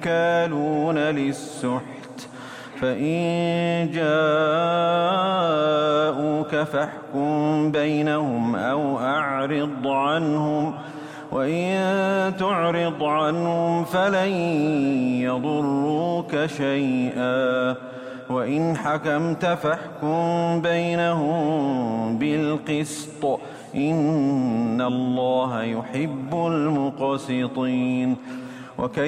أكالون للسحت فإن جاءوك فاحكم بينهم أو أعرض عنهم وإن تعرض عنهم فلن يضروك شيئا وإن حكمت فاحكم بينهم بالقسط إن الله يحب المقسطين